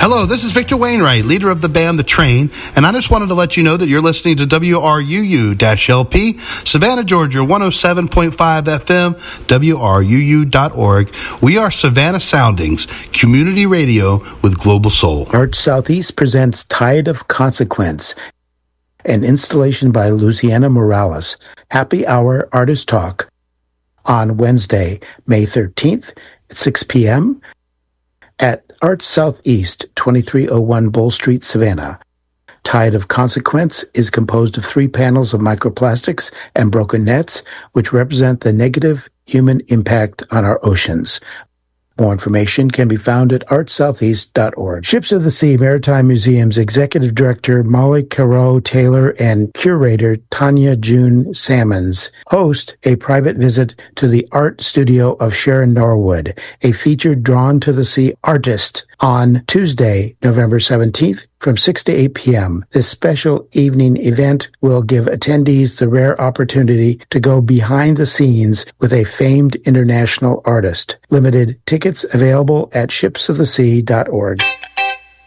Hello, this is Victor Wainwright, leader of the band The Train, and I just wanted to let you know that you're listening to WRUU-LP, Savannah, Georgia, 107.5 FM, WRUU.org. We are Savannah Soundings, community radio with global soul. Arts Southeast presents Tide of Consequence, an installation by Luciana Morales. Happy Hour Artist Talk on Wednesday, May 13th at 6 p.m. at Arts Southeast, 2301 Bull Street, Savannah. Tide of Consequence is composed of 3 panels of microplastics and broken nets, which represent the negative human impact on our oceans. More information can be found at artsoutheast.org. Ships of the Sea Maritime Museum's Executive Director Molly Caro Taylor and Curator Tanya June Salmons host a private visit to the art studio of Sharon Norwood, a featured Drawn to the Sea artist, on Tuesday, November 17th from 6 to 8 p.m. This special evening event will give attendees the rare opportunity to go behind the scenes with a famed international artist. Limited tickets available at shipsofthesea.org.